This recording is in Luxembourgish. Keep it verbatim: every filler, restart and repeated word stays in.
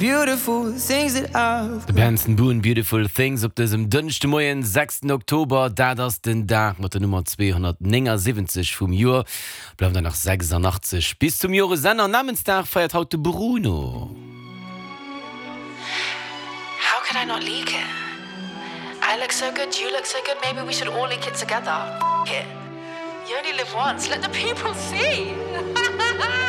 beautiful things that I've De Benson Boone Beautiful Things op diesem dünnchte Moien sechsten Oktober, da das den Tag mit der Nummer zweihundertsiebzig vom Jahr. Bleiben dann nach sechsundachtzig. Bis zum Jahre seiner Namenstag feiert heute Bruno. How could I not leak it? I look so good, you look so good, maybe we should all leak it together. F- it. You only live once, let the people see.